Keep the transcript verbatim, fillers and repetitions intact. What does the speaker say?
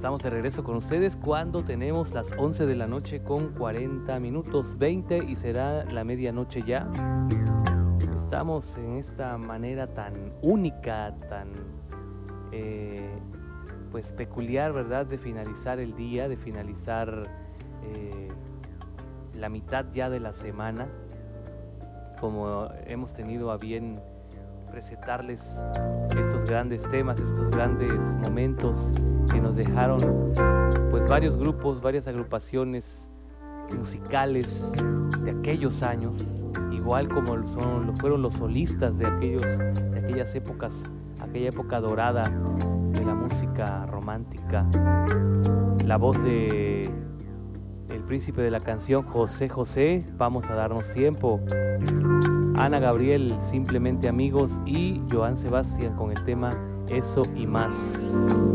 Estamos de regreso con ustedes cuando tenemos las once de la noche con cuarenta minutos, veinte, y será la medianoche ya. Estamos en esta manera tan única, tan eh, pues peculiar, ¿verdad? De finalizar el día, de finalizar eh, la mitad ya de la semana, como hemos tenido a bien presentarles estos grandes temas, estos grandes momentos que nos dejaron pues varios grupos, varias agrupaciones musicales de aquellos años, igual como son, lo fueron los solistas de aquellos, de aquellas épocas, aquella época dorada de la música romántica. La voz de el príncipe de la canción, José José, Vamos a darnos tiempo. Ana Gabriel, Simplemente amigos, y Joan Sebastián con el tema Eso y más.